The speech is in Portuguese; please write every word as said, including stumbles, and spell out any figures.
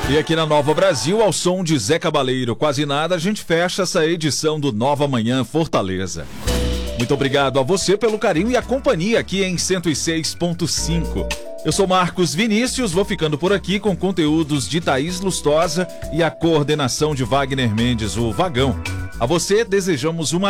E aqui na Nova Brasil, ao som de Zé Cabaleiro, quase nada, a gente fecha essa edição do Nova Manhã Fortaleza. Muito obrigado a você pelo carinho e a companhia aqui em cento e seis ponto cinco. Eu sou Marcos Vinícius, vou ficando por aqui com conteúdos de Thaís Lustosa e a coordenação de Wagner Mendes, o Vagão. A você desejamos uma